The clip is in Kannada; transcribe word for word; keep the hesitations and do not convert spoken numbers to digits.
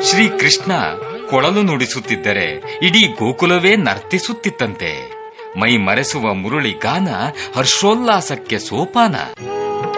ಶ್ರೀಕೃಷ್ಣ ಕೊಳಲು ನುಡಿಸುತ್ತಿದ್ದರೆ ಇಡೀ ಗೋಕುಲವೇ ನರ್ತಿಸುತ್ತಿತ್ತಂತೆ. ಮೈ ಮರೆಸುವ ಮುರುಳಿ ಗಾನ ಹರ್ಷೋಲ್ಲಾಸಕ್ಕೆ ಸೋಪಾನ.